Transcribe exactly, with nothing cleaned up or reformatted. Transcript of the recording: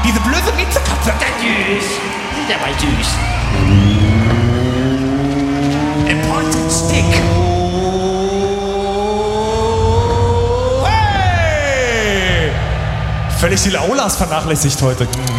Diese blöde Miezekatze. Süß. Sind ja mal süß. A pointed stick. Hey! Völlig die Aulas vernachlässigt heute.